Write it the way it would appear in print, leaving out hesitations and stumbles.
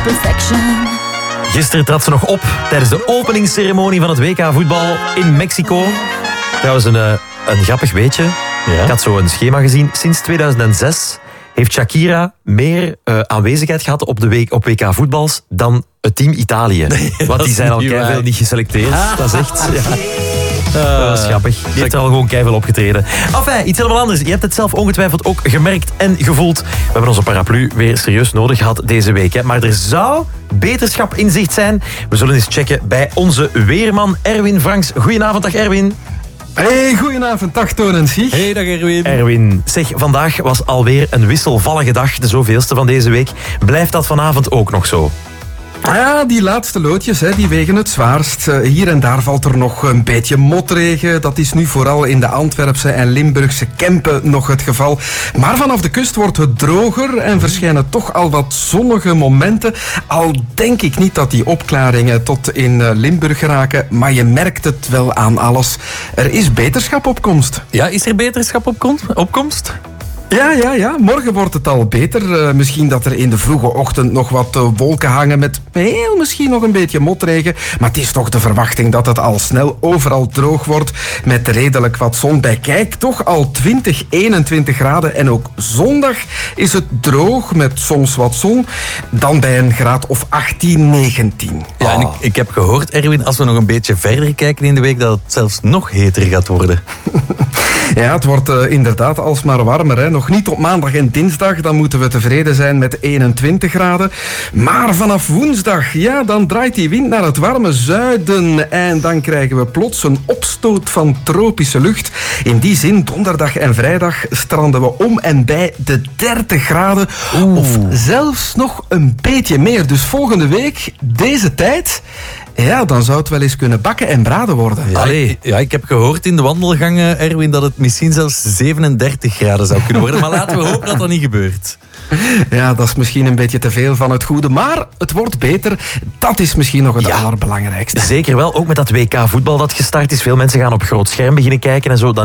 Perfection. Gisteren trad ze nog op tijdens de openingsceremonie van het WK voetbal in Mexico. Trouwens, een grappig weetje. Ja? Ik had zo een schema gezien. Sinds 2006 heeft Shakira meer aanwezigheid gehad op WK voetbals dan het team Italië. Want die zijn al keiveel niet geselecteerd. Dat is echt... Ja. Dat was grappig. Die heeft er al gewoon keiveel opgetreden. Enfin, iets helemaal anders. Je hebt het zelf ongetwijfeld ook gemerkt en gevoeld. We hebben onze paraplu weer serieus nodig gehad deze week. Hè. Maar er zou beterschap in zicht zijn. We zullen eens checken bij onze weerman Erwin Franks. Goedenavond, dag Erwin. Hey, goedenavond, dag Toon en Sieg. Hey, dag Erwin. Erwin, zeg, vandaag was alweer een wisselvallige dag, de zoveelste van deze week. Blijft dat vanavond ook nog zo? Ja, die laatste loodjes, die wegen het zwaarst. Hier en daar valt er nog een beetje motregen. Dat is nu vooral in de Antwerpse en Limburgse Kempen nog het geval. Maar vanaf de kust wordt het droger en verschijnen toch al wat zonnige momenten. Al denk ik niet dat die opklaringen tot in Limburg geraken, maar je merkt het wel aan alles. Er is beterschap op komst. Ja, is er beterschap op komst? Ja. Morgen wordt het al beter. Misschien dat er in de vroege ochtend nog wat wolken hangen met heel misschien nog een beetje motregen. Maar het is toch de verwachting dat het al snel overal droog wordt met redelijk wat zon bij. Kijk, toch al 20, 21 graden. En ook zondag is het droog met soms wat zon. Dan bij een graad of 18, 19. Ja, en ik heb gehoord, Erwin, als we nog een beetje verder kijken in de week, dat het zelfs nog heter gaat worden. Ja, het wordt inderdaad alsmaar warmer. Hè. Nog niet op maandag en dinsdag, dan moeten we tevreden zijn met 21 graden. Maar vanaf woensdag, ja, dan draait die wind naar het warme zuiden. En dan krijgen we plots een opstoot van tropische lucht. In die zin, donderdag en vrijdag stranden we om en bij de 30 graden. Of zelfs nog een beetje meer. Dus volgende week, deze tijd... Ja, dan zou het wel eens kunnen bakken en braden worden. Ja, ik heb gehoord in de wandelgangen, Erwin, dat het misschien zelfs 37 graden zou kunnen worden. Maar laten we hopen dat dat niet gebeurt. Ja, dat is misschien een beetje te veel van het goede, maar het wordt beter. Dat is misschien nog het allerbelangrijkste. Zeker wel, ook met dat WK voetbal dat gestart is. Veel mensen gaan op groot scherm beginnen kijken en zo. Dan